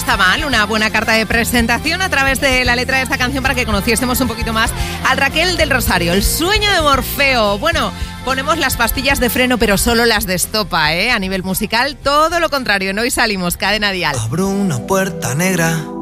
está mal, una buena carta de presentación a través de la letra de esta canción para que conociésemos un poquito más al Raquel del Rosario, el sueño de Morfeo. Bueno, ponemos las pastillas de freno, pero solo las de estopa, ¿eh? A nivel musical, todo lo contrario. En Hoy Salimos, Cadena Dial. Abro una puerta negra